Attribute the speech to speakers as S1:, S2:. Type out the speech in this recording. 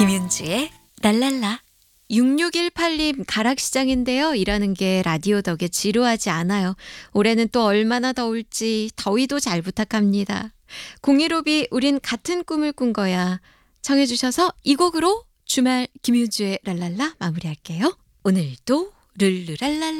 S1: 김윤지의 랄랄라. 6618님 가락시장인데요. 일하는 게 라디오 덕에 지루하지 않아요. 올해는 또 얼마나 더울지 더위도 잘 부탁합니다. 015B 우린 같은 꿈을 꾼 거야. 청해 주셔서 이 곡으로 주말 김윤주의 랄랄라 마무리할게요. 오늘도 룰루랄랄라.